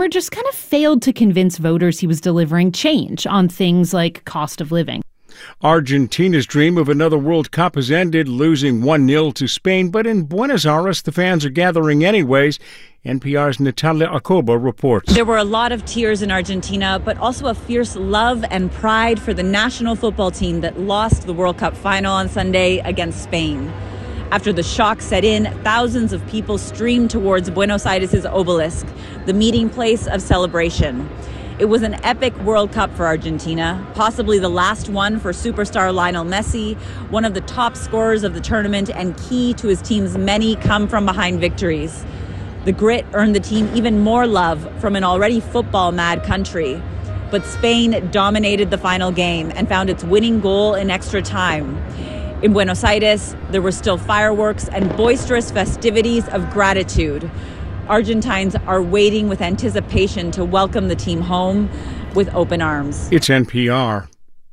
farmer just kind of failed to convince voters he was delivering change on things like cost of living. Argentina's dream of another World Cup has ended, losing 1-0 to Spain, but in Buenos Aires, the fans are gathering anyways. NPR's Natalia Acoba reports. There were a lot of tears in Argentina, but also a fierce love and pride for the national football team that lost the World Cup final on Sunday against Spain. After the shock set in, thousands of people streamed towards Buenos Aires' obelisk, the meeting place of celebration. It was an epic World Cup for Argentina, possibly the last one for superstar Lionel Messi, one of the top scorers of the tournament and key to his team's many come-from-behind victories. The grit earned the team even more love from an already football-mad country. But Spain dominated the final game and found its winning goal in extra time. In Buenos Aires, there were still fireworks and boisterous festivities of gratitude. Argentines are waiting with anticipation to welcome the team home with open arms. It's NPR.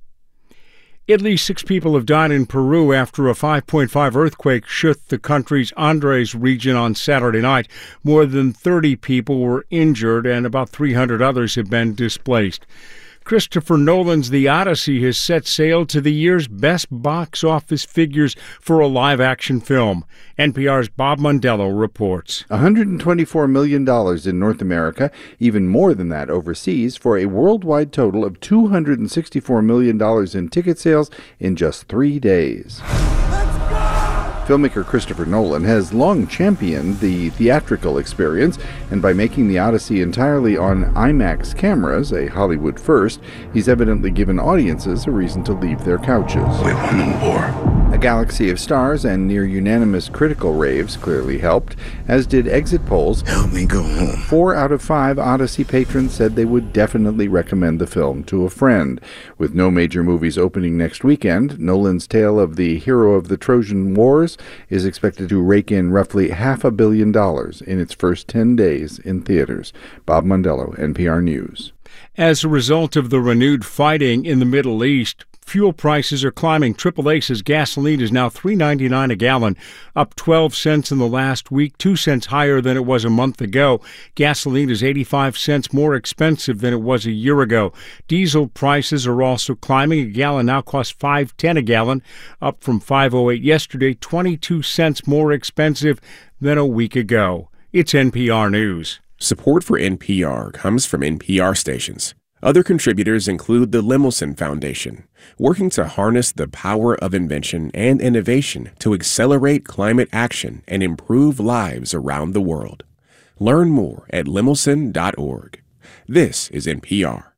At least 6 people have died in Peru after a 5.5 earthquake shook the country's Andes region on Saturday night. More than 30 people were injured and about 300 others have been displaced. Christopher Nolan's The Odyssey has set sail to the year's best box office figures for a live-action film. NPR's Bob Mondello reports. $124 million in North America, even more than that overseas, for a worldwide total of $264 million in ticket sales in just 3 days. Filmmaker Christopher Nolan has long championed the theatrical experience, and by making The Odyssey entirely on IMAX cameras, a Hollywood first, he's evidently given audiences a reason to leave their couches. We won the war. A galaxy of stars and near-unanimous critical raves clearly helped, as did exit polls. Help me go home. 4 out of 5 Odyssey patrons said they would definitely recommend the film to a friend. With no major movies opening next weekend, Nolan's tale of the hero of the Trojan Wars is expected to rake in roughly $500 million in its first 10 days in theaters. Bob Mondello, NPR News. As a result of the renewed fighting in the Middle East, fuel prices are climbing. AAA says gasoline is now $3.99 a gallon, up 12 cents in the last week, 2 cents higher than it was a month ago. Gasoline is 85 cents more expensive than it was a year ago. Diesel prices are also climbing. A gallon now costs $5.10 a gallon, up from $5.08 yesterday, 22 cents more expensive than a week ago. It's NPR News. Support for NPR comes from NPR stations. Other contributors include the Lemelson Foundation, working to harness the power of invention and innovation to accelerate climate action and improve lives around the world. Learn more at lemelson.org. This is NPR.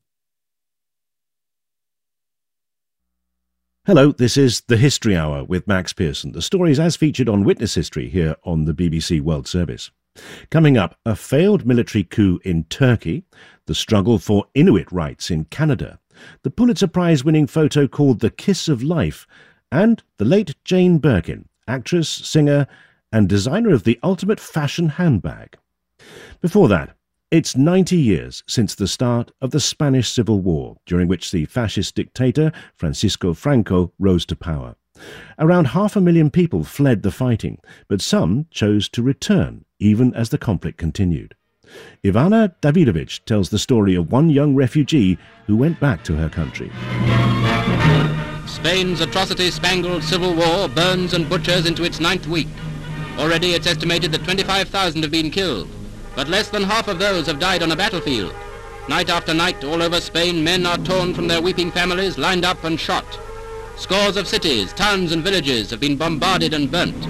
Hello, this is The History Hour with Max Pearson. The stories as featured on Witness History here on the BBC World Service. Coming up, a failed military coup in Turkey, the struggle for Inuit rights in Canada, the Pulitzer Prize-winning photo called The Kiss of Life, and the late Jane Birkin, actress, singer, and designer of the ultimate fashion handbag. Before that, it's 90 years since the start of the Spanish Civil War, during which the fascist dictator Francisco Franco rose to power. Around 500,000 people fled the fighting, but some chose to return, even as the conflict continued. Ivana Davidovich tells the story of one young refugee who went back to her country. Spain's atrocity-spangled civil war burns and butchers into its 9th week. Already it's estimated that 25,000 have been killed, but less than half of those have died on a battlefield. Night after night, all over Spain, men are torn from their weeping families, lined up and shot. Scores of cities, towns and villages have been bombarded and burnt.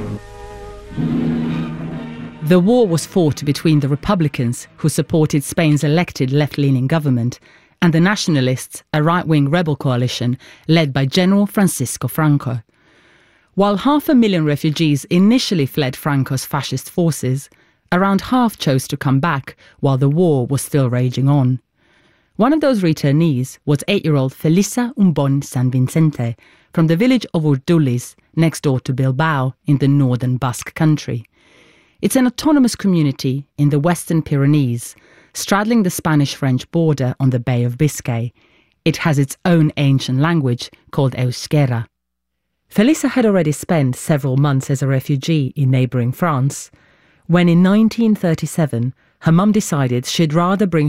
The war was fought between the Republicans, who supported Spain's elected left-leaning government, and the Nationalists, a right-wing rebel coalition led by General Francisco Franco. While 500,000 refugees initially fled Franco's fascist forces, around half chose to come back while the war was still raging on. One of those returnees was 8-year-old Felisa Umbon San Vicente from the village of Urduliz, next door to Bilbao in the northern Basque country. It's an autonomous community in the Western Pyrenees, straddling the Spanish-French border on the Bay of Biscay. It has its own ancient language called Euskera. Felisa had already spent several months as a refugee in neighbouring France, when in 1937 her mum decided she'd rather bring